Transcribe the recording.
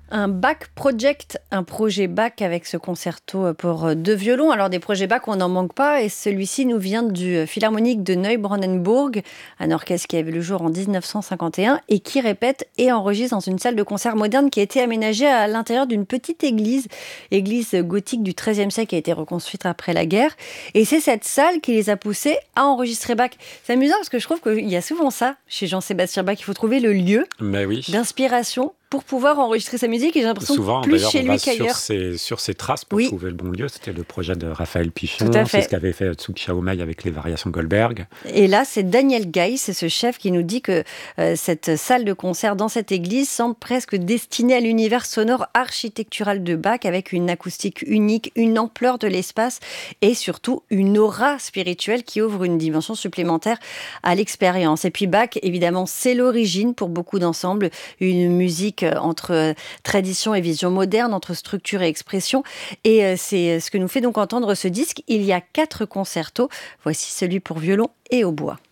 Un Bach Project, un projet Bach avec ce concerto pour deux violons. Alors des projets Bach, on n'en manque pas et celui-ci nous vient du Philharmonique de Neubrandenburg, un orchestre qui a vu le jour en 1951 et qui répète et enregistre dans une salle de concert moderne qui a été aménagée à l'intérieur d'une petite église gothique du XIIIe siècle qui a été reconstruite après la guerre. Et c'est cette salle qui les a poussés à enregistrer Bach. C'est amusant parce que je trouve qu'il y a souvent ça chez Jean-Sébastien Bach. Il faut trouver le lieu d'inspiration pour pouvoir enregistrer sa musique, et j'ai l'impression souvent, plus chez lui qu'ailleurs. Sur ses traces pour trouver le bon lieu. C'était le projet de Raphaël Pichon, c'est ce qu'avait fait Tsuki Shaomai avec les variations Goldberg. Et là, c'est Daniel Gay, c'est ce chef qui nous dit que cette salle de concert dans cette église semble presque destinée à l'univers sonore architectural de Bach, avec une acoustique unique, une ampleur de l'espace et surtout une aura spirituelle qui ouvre une dimension supplémentaire à l'expérience. Et puis Bach, évidemment, c'est l'origine pour beaucoup d'ensembles, une musique entre tradition et vision moderne, entre structure et expression. Et c'est ce que nous fait donc entendre ce disque. Il y a 4 concertos. Voici celui pour violon et hautbois.